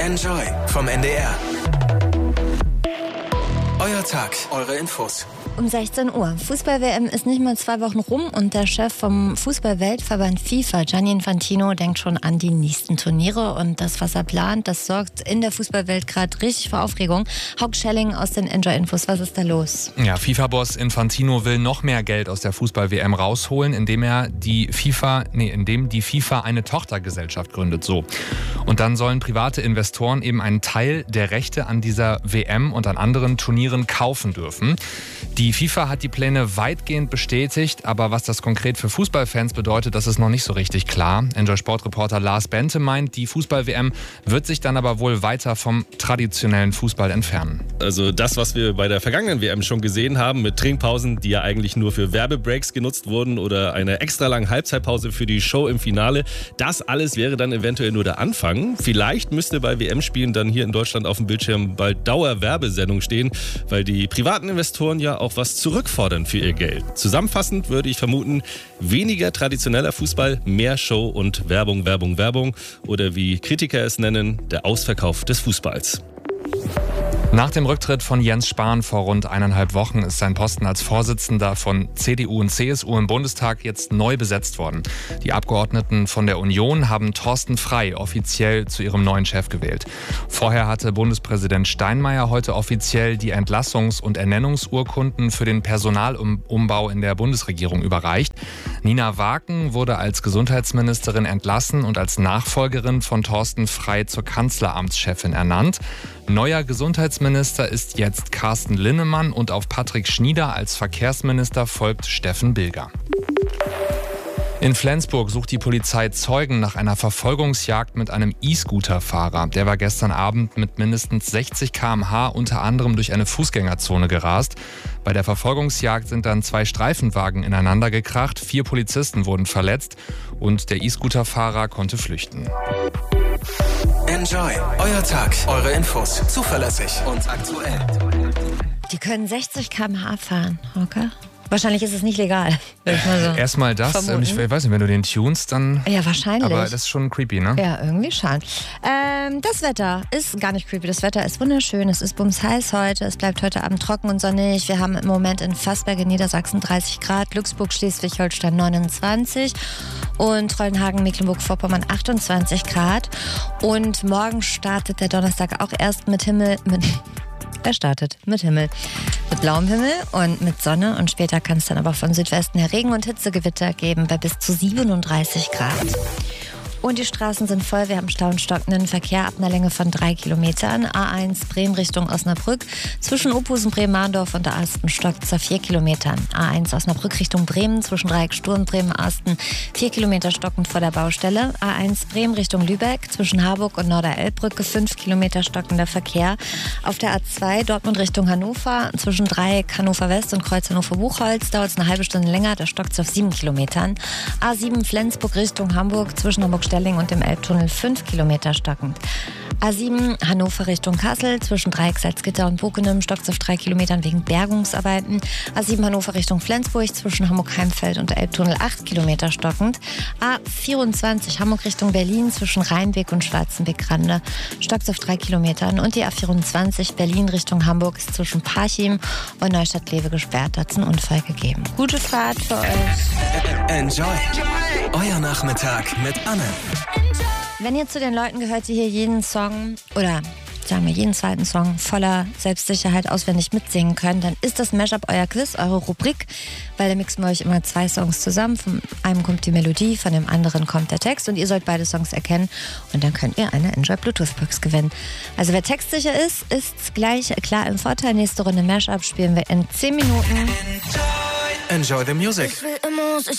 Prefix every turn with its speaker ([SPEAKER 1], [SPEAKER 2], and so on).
[SPEAKER 1] Enjoy vom NDR. Euer Tag, eure Infos.
[SPEAKER 2] Um 16 Uhr. Fußball-WM ist nicht mal 2 Wochen rum und der Chef vom Fußball-Weltverband FIFA, Gianni Infantino, denkt schon an die nächsten Turniere und das, was er plant, das sorgt in der Fußballwelt gerade richtig für Aufregung. Hauck Schelling aus den Enjoy-Infos, was ist da los?
[SPEAKER 3] Ja, FIFA-Boss Infantino will noch mehr Geld aus der Fußball-WM rausholen, indem die FIFA eine Tochtergesellschaft gründet. So. Und dann sollen private Investoren eben einen Teil der Rechte an dieser WM und an anderen Turnieren kaufen dürfen. Die FIFA hat die Pläne weitgehend bestätigt, aber was das konkret für Fußballfans bedeutet, das ist noch nicht so richtig klar. Enjoy-Sport-Reporter Lars Bente meint, die Fußball-WM wird sich dann aber wohl weiter vom traditionellen Fußball entfernen.
[SPEAKER 4] Also das, was wir bei der vergangenen WM schon gesehen haben, mit Trinkpausen, die ja eigentlich nur für Werbebreaks genutzt wurden oder eine extra lange Halbzeitpause für die Show im Finale, das alles wäre dann eventuell nur der Anfang. Vielleicht müsste bei WM-Spielen dann hier in Deutschland auf dem Bildschirm bald Dauerwerbesendung stehen, weil die privaten Investoren ja auch was zurückfordern für ihr Geld. Zusammenfassend würde ich vermuten, weniger traditioneller Fußball, mehr Show und Werbung, Werbung, Werbung oder wie Kritiker es nennen, der Ausverkauf des Fußballs.
[SPEAKER 3] Nach dem Rücktritt von Jens Spahn vor rund 1,5 Wochen ist sein Posten als Vorsitzender von CDU und CSU im Bundestag jetzt neu besetzt worden. Die Abgeordneten von der Union haben Thorsten Frey offiziell zu ihrem neuen Chef gewählt. Vorher hatte Bundespräsident Steinmeier heute offiziell die Entlassungs- und Ernennungsurkunden für den Personalumbau in der Bundesregierung überreicht. Nina Waken wurde als Gesundheitsministerin entlassen und als Nachfolgerin von Thorsten Frey zur Kanzleramtschefin ernannt. Neuer Gesundheitsminister ist jetzt Carsten Linnemann und auf Patrick Schnieder als Verkehrsminister folgt Steffen Bilger. In Flensburg sucht die Polizei Zeugen nach einer Verfolgungsjagd mit einem E-Scooter-Fahrer. Der war gestern Abend mit mindestens 60 km/h unter anderem durch eine Fußgängerzone gerast. Bei der Verfolgungsjagd sind dann 2 Streifenwagen ineinander gekracht, 4 Polizisten wurden verletzt und der E-Scooter-Fahrer konnte flüchten.
[SPEAKER 1] Enjoy, euer Tag, eure Infos, zuverlässig und aktuell.
[SPEAKER 2] Die können 60 km/h fahren, okay? Wahrscheinlich ist es nicht legal, würde ich mal so
[SPEAKER 3] erstmal das,
[SPEAKER 2] vermuten.
[SPEAKER 3] Ich weiß nicht, wenn du den tunst, dann...
[SPEAKER 2] Ja, wahrscheinlich.
[SPEAKER 3] Aber das ist schon creepy, ne?
[SPEAKER 2] Ja, irgendwie schon. Das Wetter ist gar nicht creepy. Das Wetter ist wunderschön. Es ist bumsheiß heute. Es bleibt heute Abend trocken und sonnig. Wir haben im Moment in Vassberg in Niedersachsen 30 Grad, Glücksburg, Schleswig-Holstein 29 und Trollenhagen, Mecklenburg-Vorpommern 28 Grad. Und morgen startet der Donnerstag auch erst mit Himmel... Er startet mit Himmel. Mit blauem Himmel und mit Sonne. Und später kann es dann aber von Südwesten her Regen- und Hitzegewitter geben bei bis zu 37 Grad. Und die Straßen sind voll. Wir haben Stau und stockenden Verkehr ab einer Länge von 3 Kilometern. A1 Bremen Richtung Osnabrück. Zwischen Ophusen, Bremen-Mahndorf und der Asten stockt es auf 4 Kilometern. A1 Osnabrück Richtung Bremen. Zwischen Dreieck Sturm, Bremen-Asten 4 Kilometer stockend vor der Baustelle. A1 Bremen Richtung Lübeck. Zwischen Harburg und Norderelbbrücke 5 Kilometer stockender Verkehr. Auf der A2 Dortmund Richtung Hannover. Zwischen Dreieck Hannover West und Kreuz Hannover-Buchholz dauert es eine halbe Stunde länger. Da stockt es auf 7 Kilometern. A7 Flensburg Richtung Hamburg. Zwischen Hamburg-Stelling und dem Elbtunnel 5 Kilometer stockend. A7 Hannover Richtung Kassel. Zwischen Dreieck Salzgitter und Bokenem stockt es auf 3 Kilometern wegen Bergungsarbeiten. A7 Hannover Richtung Flensburg. Zwischen Hamburg-Heimfeld und der Elbtunnel 8 Kilometer stockend. A24 Hamburg Richtung Berlin. Zwischen Rheinweg und Schwarzenbeck-Rande stockt es auf 3 Kilometern. Und die A24 Berlin Richtung Hamburg ist zwischen Parchim und Neustadt-Lewe gesperrt. Da hat es einen Unfall gegeben. Gute Fahrt für euch.
[SPEAKER 1] Enjoy, euer Nachmittag mit Anne.
[SPEAKER 2] Wenn ihr zu den Leuten gehört, die hier jeden Song oder sagen wir jeden zweiten Song voller Selbstsicherheit auswendig mitsingen können, dann ist das Mashup euer Quiz, eure Rubrik, weil da mixen wir euch immer 2 Songs zusammen. Von einem kommt die Melodie, von dem anderen kommt der Text und ihr sollt beide Songs erkennen und dann könnt ihr eine Enjoy Bluetooth Box gewinnen. Also wer textsicher ist gleich klar im Vorteil. Nächste Runde Mashup spielen wir in 10 Minuten.
[SPEAKER 1] Enjoy the music.